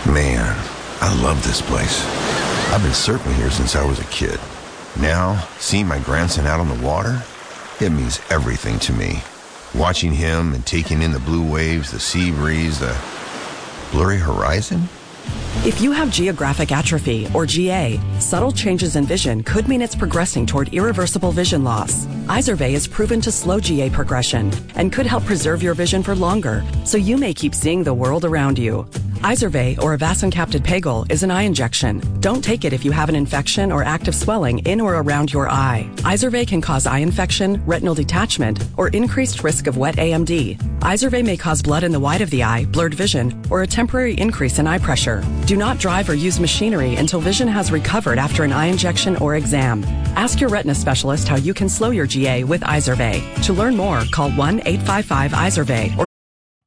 Man, I love this place. I've been surfing here since I was a kid. Now, seeing my grandson out on the water, it means everything to me. Watching him and taking in the blue waves, the sea breeze, the blurry horizon. If you have geographic atrophy, or GA, subtle changes in vision could mean it's progressing toward irreversible vision loss. Izervay is proven to slow GA progression and could help preserve your vision for longer, so you may keep seeing the world around you. Izervay, or avacincaptad pegol, is an eye injection. Don't take it if you have an infection or active swelling in or around your eye. Izervay can cause eye infection, retinal detachment, or increased risk of wet AMD. Izervay may cause blood in the white of the eye, blurred vision, or a temporary increase in eye pressure. Do not drive or use machinery until vision has recovered after an eye injection or exam. Ask your retina specialist how you can slow your GA with Izervay. To learn more, call 1-855-IZERVAY or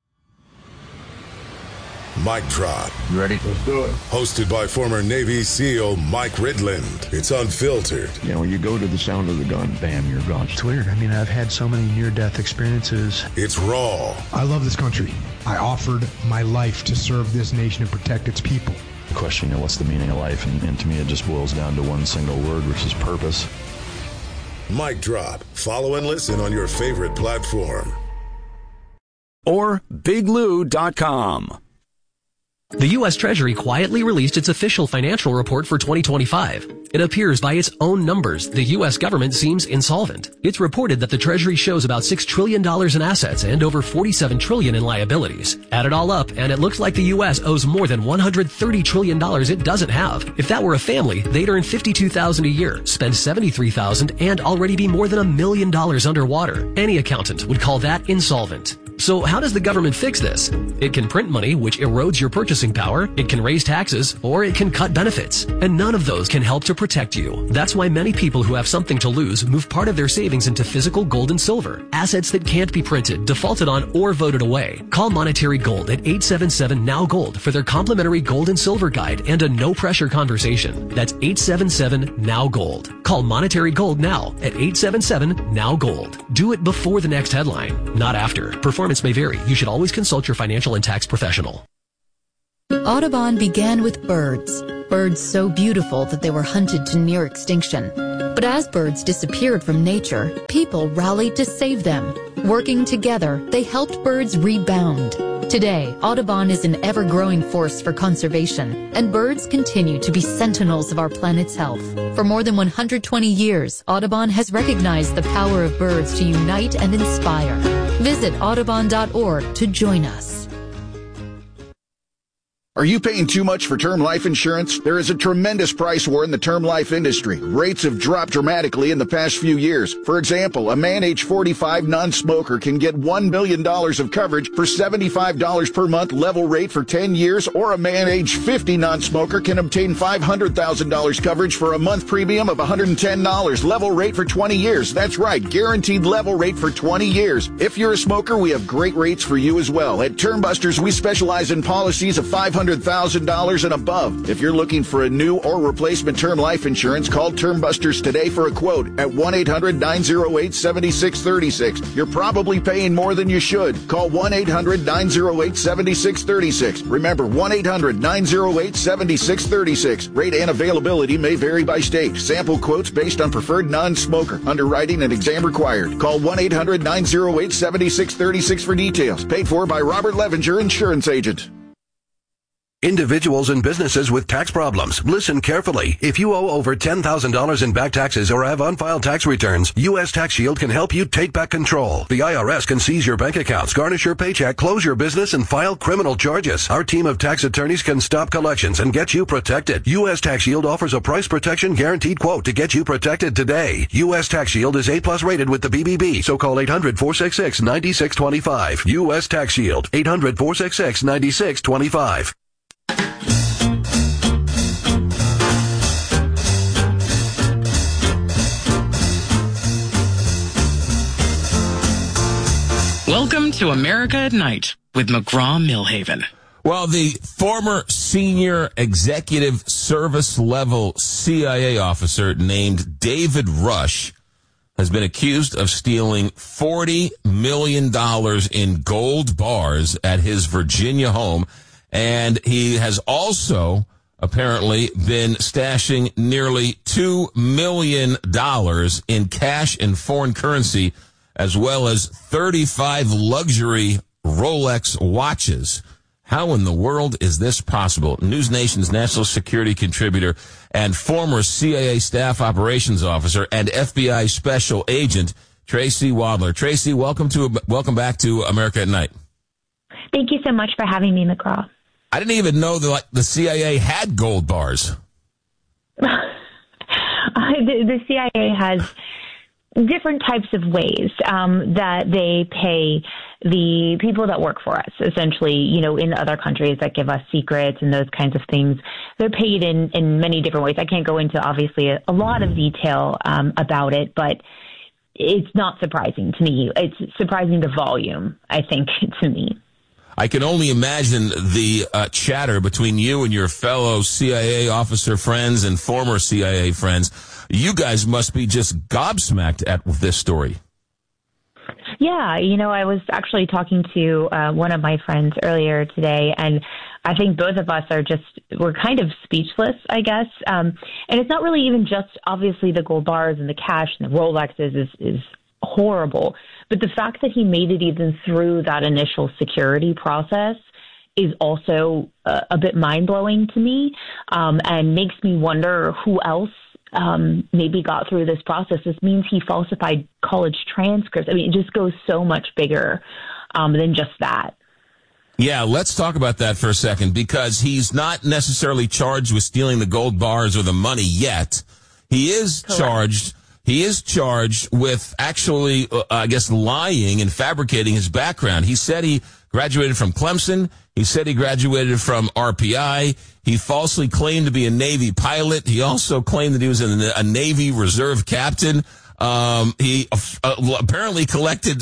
Mic Drop. You ready? Let's do it. Hosted by former Navy SEAL Mike Ridland. It's unfiltered. You know, when you go to the sound of the gun, bam, you're gone. It's weird. I mean, I've had so many near-death experiences. It's raw. I love this country. I offered my life to serve this nation and protect its people. The question, what's the meaning of life? And to me, it just boils down to one single word, which is purpose. Mic Drop. Follow and listen on your favorite platform. Or BigLou.com. The U.S. Treasury quietly released its official financial report for 2025. It appears by its own numbers, the U.S. government seems insolvent. It's reported that the Treasury shows about $6 trillion in assets and over $47 trillion in liabilities. Add it all up, and it looks like the U.S. owes more than $130 trillion it doesn't have. If that were a family, they'd earn $52,000 a year, spend $73,000, and already be more than $1 million underwater. Any accountant would call that insolvent. So how does the government fix this? It can print money, which erodes your purchasing power, it can raise taxes, or it can cut benefits. And none of those can help to protect you. That's why many people who have something to lose move part of their savings into physical gold and silver, assets that can't be printed, defaulted on, or voted away. Call Monetary Gold at 877-NOW-GOLD for their complimentary gold and silver guide and a no-pressure conversation. That's 877-NOW-GOLD. Call Monetary Gold now at 877-NOW-GOLD. Do it before the next headline, not after. Performance may vary. You should always consult your financial and tax professional. Audubon began with birds. Birds so beautiful that they were hunted to near extinction. But as birds disappeared from nature, people rallied to save them. Working together, they helped birds rebound. Today, Audubon is an ever-growing force for conservation, and birds continue to be sentinels of our planet's health. For more than 120 years, Audubon has recognized the power of birds to unite and inspire. Visit audubon.org to join us. Are you paying too much for term life insurance? There is a tremendous price war in the term life industry. Rates have dropped dramatically in the past few years. For example, a man age 45 non-smoker can get $1 million of coverage for $75 per month level rate for 10 years, or a man age 50 non-smoker can obtain $500,000 coverage for a month premium of $110 level rate for 20 years. That's right, guaranteed level rate for 20 years. If you're a smoker, we have great rates for you as well. At Term Busters, we specialize in policies of $500,000 and above. If you're looking for a new or replacement term life insurance, call Term Busters today for a quote at 1-800-908-7636. You're probably paying more than you should. Call 1-800-908-7636. Remember, 1-800-908-7636. Rate and availability may vary by state. Sample quotes based on preferred non-smoker. Underwriting and exam required. Call 1-800-908-7636 for details. Paid for by Robert Levenger, insurance agent. Individuals and businesses with tax problems, listen carefully. If you owe over $10,000 in back taxes or have unfiled tax returns, U.S. Tax Shield can help you take back control. The IRS can seize your bank accounts, garnish your paycheck, close your business, and file criminal charges. Our team of tax attorneys can stop collections and get you protected. U.S. Tax Shield offers a price protection guaranteed quote to get you protected today. U.S. Tax Shield is A+ rated with the BBB, so call 800-466-9625. U.S. Tax Shield, 800-466-9625. Welcome to America at Night with McGraw-Milhaven. Well, the former senior executive service level CIA officer named David Rush has been accused of stealing $40 million in gold bars at his Virginia home And he has also apparently been stashing nearly $2 million in cash and foreign currency, as well as 35 luxury Rolex watches. How in the world is this possible? News Nation's national security contributor and former CIA staff operations officer and FBI special agent, Tracy Wadler. Tracy, welcome back to America at Night. Thank you so much for having me, McGraw. I didn't even know that the CIA had gold bars. The CIA has different types of ways that they pay the people that work for us, essentially, in other countries that give us secrets and those kinds of things. They're paid in many different ways. I can't go into, obviously, a lot of detail about it, but it's not surprising to me. It's surprising the volume, I think, to me. I can only imagine the chatter between you and your fellow CIA officer friends and former CIA friends. You guys must be just gobsmacked at this story. Yeah, I was actually talking to one of my friends earlier today, and I think both of us we're kind of speechless, I guess. And it's not really even just, obviously, the gold bars and the cash and the Rolexes is horrible. But the fact that he made it even through that initial security process is also a bit mind-blowing to me, and makes me wonder who else maybe got through this process. This means he falsified college transcripts. I mean, it just goes so much bigger than just that. Yeah, let's talk about that for a second, because he's not necessarily charged with stealing the gold bars or the money yet. He is charged. He is charged with actually, lying and fabricating his background. He said he graduated from Clemson. He said he graduated from RPI. He falsely claimed to be a Navy pilot. He also claimed that he was a Navy reserve captain. He apparently collected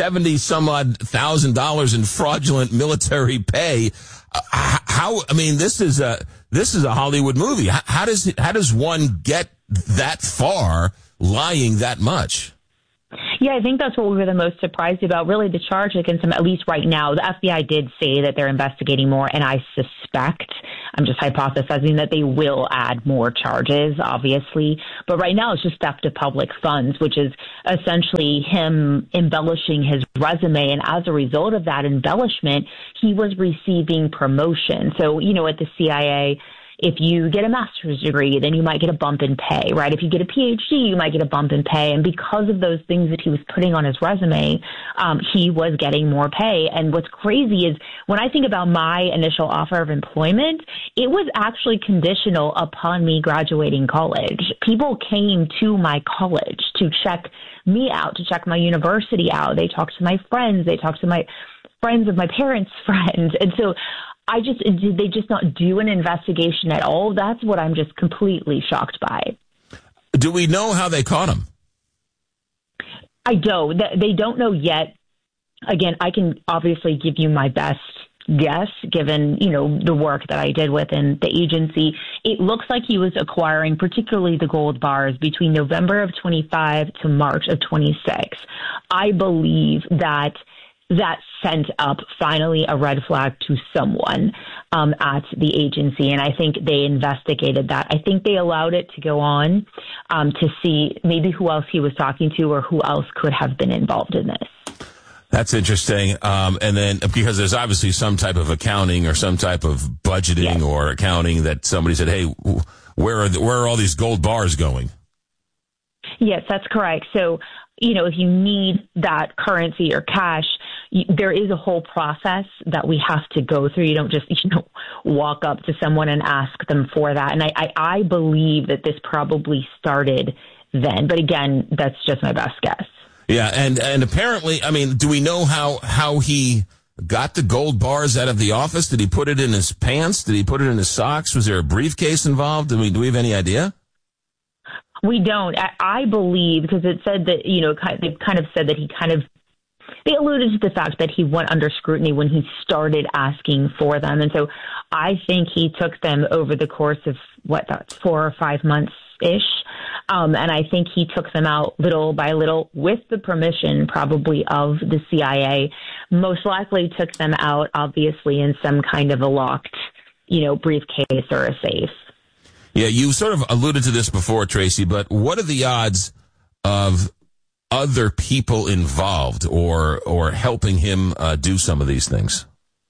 $70,000 in fraudulent military pay. This is a Hollywood movie. How does one get that far, lying that much? Yeah, I think that's what we were the most surprised about. Really, the charge against him, at least right now, the FBI did say that they're investigating more, and I suspect, I'm just hypothesizing, that they will add more charges, obviously. But right now, it's just theft of public funds, which is essentially him embellishing his resume. And as a result of that embellishment, he was receiving promotion. So, at the CIA, if you get a master's degree, then you might get a bump in pay, right? If you get a PhD, you might get a bump in pay. And because of those things that he was putting on his resume, he was getting more pay. And what's crazy is when I think about my initial offer of employment, it was actually conditional upon me graduating college. People came to my college to check me out, to check my university out. They talked to my friends. They talked to my friends of my parents' friends. And so did they just not do an investigation at all? That's what I'm just completely shocked by. Do we know how they caught him? I don't. They don't know yet. Again, I can obviously give you my best guess, given, the work that I did within the agency. It looks like he was acquiring particularly the gold bars between November of 25 to March of 26. I believe that sent up finally a red flag to someone at the agency. And I think they investigated that. I think they allowed it to go on to see maybe who else he was talking to or who else could have been involved in this. That's interesting. And then because there's obviously some type of accounting or some type of budgeting or accounting that somebody said, hey, where are all these gold bars going? Yes, that's correct. So, if you need that currency or cash, there is a whole process that we have to go through. You don't just, walk up to someone and ask them for that. And I believe that this probably started then. But again, that's just my best guess. Yeah. And apparently, do we know how he got the gold bars out of the office? Did he put it in his pants? Did he put it in his socks? Was there a briefcase involved? Do we have any idea? We don't. I believe, because it said that, they've kind of said that they alluded to the fact that he went under scrutiny when he started asking for them. And so I think he took them over the course of 4 or 5 months-ish. And I think he took them out little by little with the permission probably of the CIA. most likely took them out, obviously, in some kind of a locked, briefcase or a safe. Yeah, you sort of alluded to this before, Tracy, but what are the odds of other people involved or helping him do some of these things?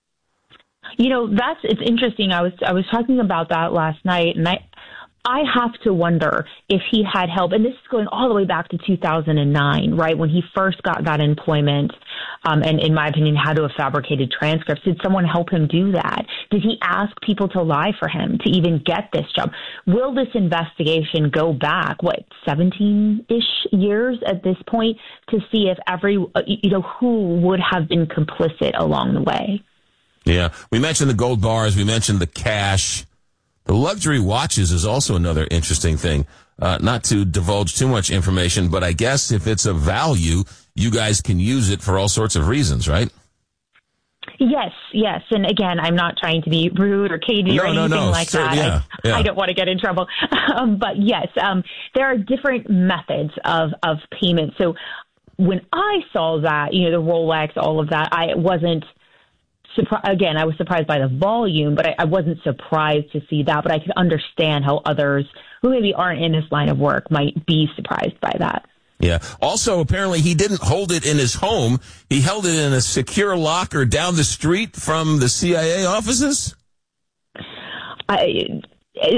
It's interesting. I was talking about that last night, and I have to wonder if he had help. And this is going all the way back to 2009, right, when he first got that employment, and in my opinion, had to have fabricated transcripts. Did someone help him do that? Did he ask people to lie for him to even get this job? Will this investigation go back, 17-ish years at this point, to see if who would have been complicit along the way? Yeah. We mentioned the gold bars. We mentioned the cash. The luxury watches is also another interesting thing. Not to divulge too much information, but I guess if it's of value, you guys can use it for all sorts of reasons, right? Yes. And again, I'm not trying to be rude or cagey or anything like that. Yeah. I don't want to get in trouble. But yes, there are different methods of payment. So when I saw that, the Rolex, all of that, I wasn't again, I was surprised by the volume, but I wasn't surprised to see that. But I could understand how others who maybe aren't in this line of work might be surprised by that. Yeah. Also, apparently, he didn't hold it in his home. He held it in a secure locker down the street from the CIA offices. Again,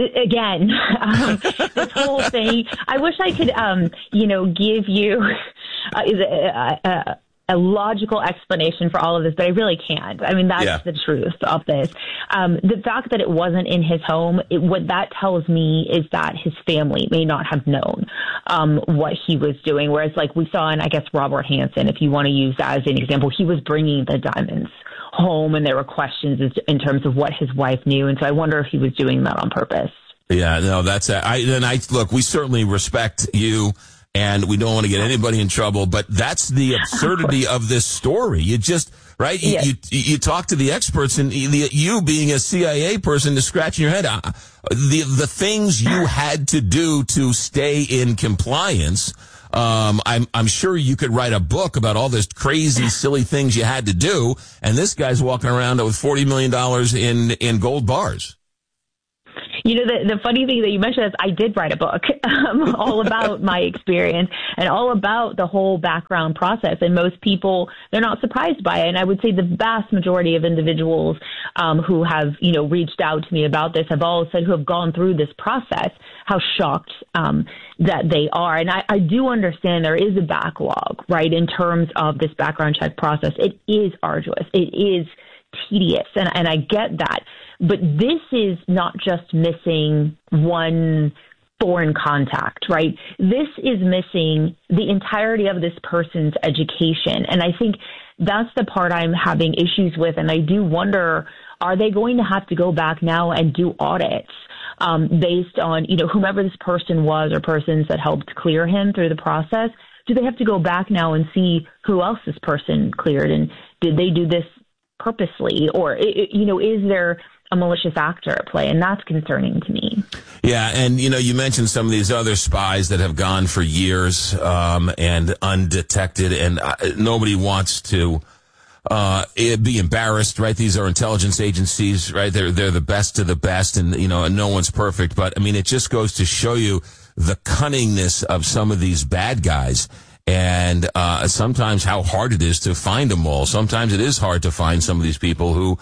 this whole thing. I wish I could, give you a logical explanation for all of this, but I really can't. I mean, that's the truth of this. The fact that it wasn't in his home, what that tells me is that his family may not have known what he was doing. Whereas, like we saw in, I guess, Robert Hansen, if you want to use that as an example, he was bringing the diamonds home, and there were questions in terms of what his wife knew. And so I wonder if he was doing that on purpose. Yeah, no, that's look, we certainly respect you. And we don't want to get anybody in trouble, but that's the absurdity of this story. You just, right? Yes. You talk to the experts, and you being a CIA person is scratching your head. The things you had to do to stay in compliance. I'm sure you could write a book about all this crazy, silly things you had to do. And this guy's walking around with $40 million in gold bars. The funny thing that you mentioned is I did write a book all about my experience and all about the whole background process. And most people, they're not surprised by it. And I would say the vast majority of individuals who have, reached out to me about this have all said, who have gone through this process, how shocked that they are. And I do understand there is a backlog, right, in terms of this background check process. It is arduous. It is tedious. And I get that. But this is not just missing one foreign contact, right? This is missing the entirety of this person's education. And I think that's the part I'm having issues with. And I do wonder, are they going to have to go back now and do audits based on, whomever this person was or persons that helped clear him through the process? Do they have to go back now and see who else this person cleared? And did they do this purposely? Or, is there a malicious actor at play? And that's concerning to me. Yeah. And, you mentioned some of these other spies that have gone for years and undetected, and nobody wants to be embarrassed, right? These are intelligence agencies, right? They're the best of the best, and, no one's perfect. But, I mean, it just goes to show you the cunningness of some of these bad guys. And sometimes how hard it is to find them all. Sometimes it is hard to find some of these people who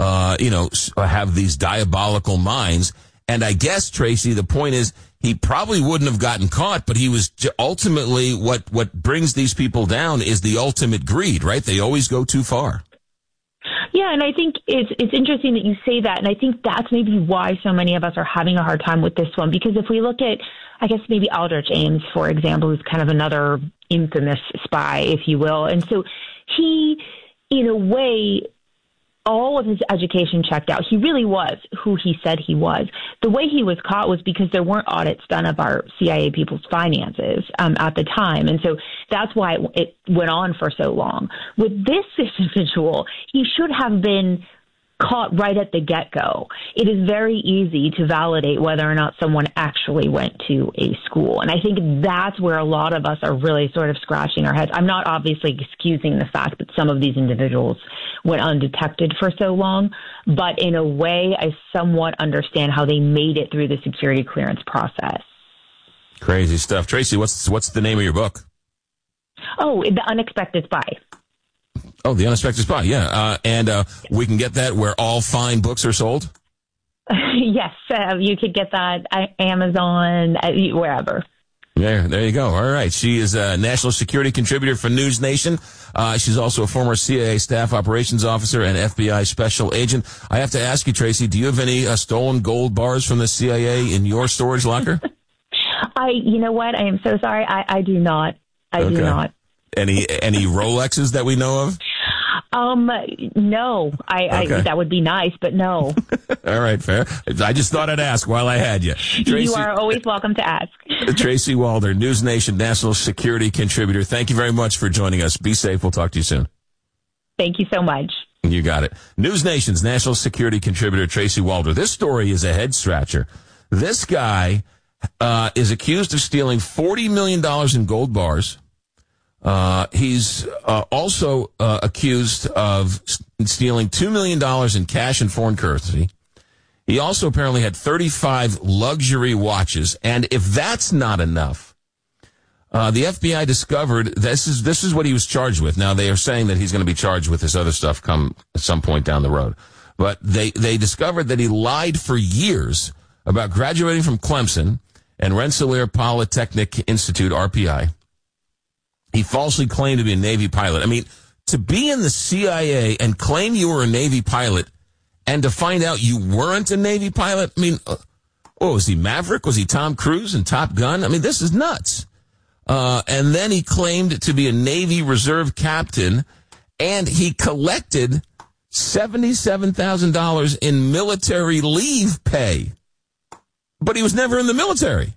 have these diabolical minds. And I guess, Tracy, the point is he probably wouldn't have gotten caught, but he was ultimately what brings these people down is the ultimate greed, right? They always go too far. Yeah, and I think it's interesting that you say that, and I think that's maybe why so many of us are having a hard time with this one, because if we look at, I guess, maybe Aldrich Ames, for example, who's kind of another infamous spy, if you will, and so he, in a way, all of his education checked out. He really was who he said he was. The way he was caught was because there weren't audits done of our CIA people's finances at the time. And so that's why it went on for so long. With this individual, he should have been caught right at the get-go. It is very easy to validate whether or not someone actually went to a school. And I think that's where a lot of us are really sort of scratching our heads. I'm not obviously excusing the fact that some of these individuals went undetected for so long, but in a way, I somewhat understand how they made it through the security clearance process. Crazy stuff. Tracy, what's the name of your book? Oh, The Unexpected Spy. Oh, The Unexpected Spy, yeah. And we can get that where all fine books are sold? Yes, you could get that at Amazon, wherever. There you go. All right. She is a national security contributor for News Nation. She's also a former CIA staff operations officer and FBI special agent. I have to ask you, Tracy, do you have any stolen gold bars from the CIA in your storage locker? You know what? I am so sorry. I do not. I do not. Any Rolexes that we know of? No. Okay. That would be nice, but no. All right, fair. I just thought I'd ask while I had you. Tracy, you are always welcome to ask. Tracy Walder, News Nation national security contributor. Thank you very much for joining us. Be safe. We'll talk to you soon. Thank you so much. You got it. News Nation's national security contributor, Tracy Walder. This story is a head scratcher. This guy is accused of stealing $40 million in gold bars. He's also accused of stealing $2 million in cash and foreign currency. He also apparently had 35 luxury watches. And if that's not enough, the FBI discovered this is what he was charged with. Now, they are saying that he's going to be charged with this other stuff come at some point down the road. But they discovered that he lied for years about graduating from Clemson and Rensselaer Polytechnic Institute, RPI. He falsely claimed to be a Navy pilot. I mean, to be in the CIA and claim you were a Navy pilot and to find out you weren't a Navy pilot, I mean, was he Maverick? Was he Tom Cruise in Top Gun? I mean, this is nuts. And then he claimed to be a Navy Reserve captain, and he collected $77,000 in military leave pay. But he was never in the military.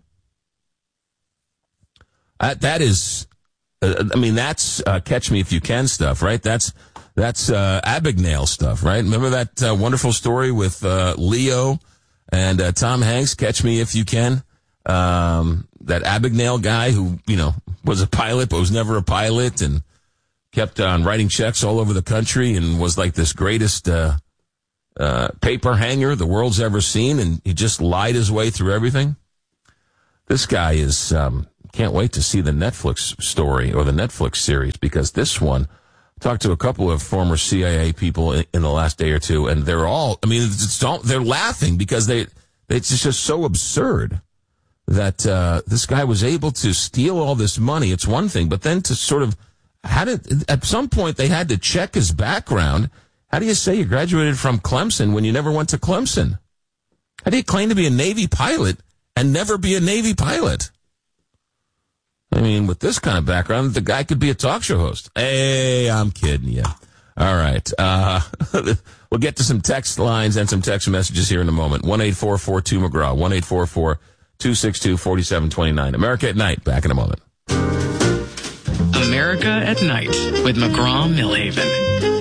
That is... that's Catch Me If You Can stuff, right? That's Abagnale stuff, right? Remember that wonderful story with Leo and Tom Hanks, Catch Me If You Can? That Abagnale guy who, was a pilot but was never a pilot and kept on writing checks all over the country and was like this greatest paper hanger the world's ever seen, and he just lied his way through everything. This guy is... Can't wait to see the Netflix story or the Netflix series, because this one, talked to a couple of former CIA people in the last day or two, and they're all, they're laughing because it's just so absurd that this guy was able to steal all this money. It's one thing, but then to sort of, at some point they had to check his background. How do you say you graduated from Clemson when you never went to Clemson? How do you claim to be a Navy pilot and never be a Navy pilot? I mean, with this kind of background, the guy could be a talk show host. Hey, I'm kidding you. All right. We'll get to some text lines and some text messages here in a moment. 1-844-2-McGraw, 1-844-262-4729. America at Night. Back in a moment. America at Night with McGraw Millhaven.